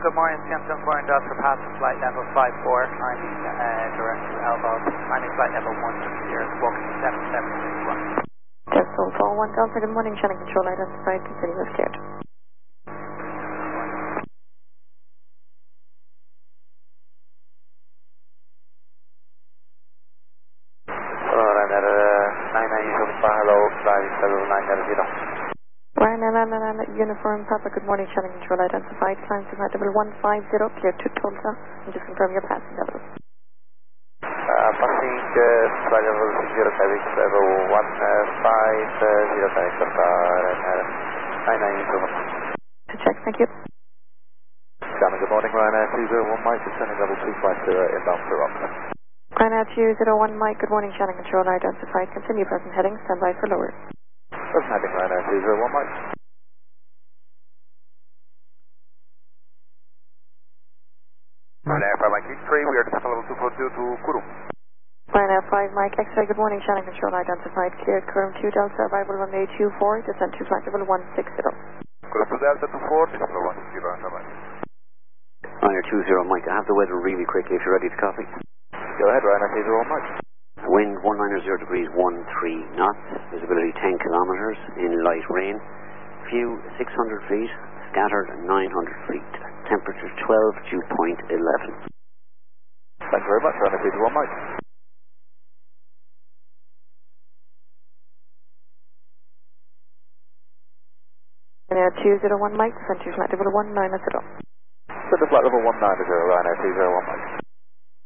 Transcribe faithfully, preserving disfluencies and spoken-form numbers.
good morning. Simpson Foreign Delta passing flight level five four, climbing uh, direct to Elbow, climbing flight level one six zero, walking seven seven six one. Delta four one Delta, good morning. Channel control identified, continue as cleared. Hello, flight level nine zero. Ryanair Uniform Papa, good morning. Channel control identified, climb to flight level one five zero, cleared to Tulsa, and just confirm your passing level. Uh, passing uh, flight level zero seven level one five zero seven, Ryanair nine nine zero. To check, thank you. Channel, good morning, Ryanair two zero one Mike, descending level two five zero, inbound to Rockland. Ryanair two zero one Mike, good morning. Channel control identified, continue present heading, standby for lower. Present heading, Ryanair two zero one Mike. Ryanair five Mike three, we are descending level two four two to Kuru. Ryanair five Mike X-ray, good morning. Channel control identified, cleared. Kurum two Delta, arrival runway two four, descend to flight level one six zero. Kurum two Delta two four, descend level one six zero, Ryanair two zero Mike, I have the weather really quickly if you're ready to copy. Go ahead, Ryanair two zero one Mike. Wind one nine zero degrees, one three knots, visibility ten kilometers, in light rain, view six hundred feet, scattered nine hundred feet, temperature twelve, dew point eleven. Thank you very much, Ryanair two zero one Mike. Ryanair two zero one Mike, descend to flight level one nine zero. Send to flight level one nine zero, Ryanair two zero one Mike.